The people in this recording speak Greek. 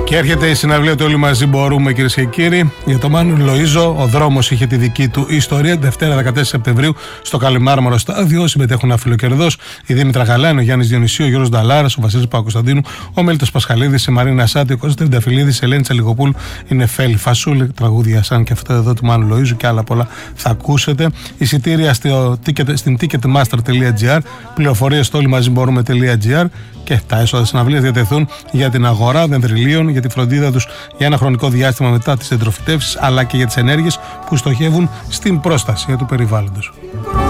Και έρχεται η συναυλία του Όλοι Μαζί Μπορούμε, κυρίες και κύριοι. Για τον Μάνο Λοΐζο, ο δρόμος είχε τη δική του ιστορία. Δευτέρα 14 Σεπτεμβρίου στο Καλιμάρμαρο Στάδιο. Συμμετέχουν αφιλοκερδός η Δήμητρα Γαλάνη, ο Γιάννης Διονυσίου, ο Γιώργος Νταλάρας, ο Βασίλης Παπακοσταντίνου, ο Μέλιτος Πασχαλίδης, η Μαρίνα Σάτη, ο Κώστας Τριανταφυλλίδης, η Ελένη Τσαλιγοπούλου, η Νεφέλη Φασούλη, τραγούδια σαν και αυτό εδώ του Μάνου Λοΐζου και άλλα πολλά θα ακούσετε. Εισιτήρια στην ticketmaster.gr, πληροφορίες στο όλοιμαζιμπορούμε.gr και τα έσοδα της συναυλίας διατεθούν για την αγορά δεντριλίων, για τη φροντίδα τους για ένα χρονικό διάστημα μετά τις εντροφητεύσεις, αλλά και για τις ενέργειες που στοχεύουν στην προστασία του περιβάλλοντος.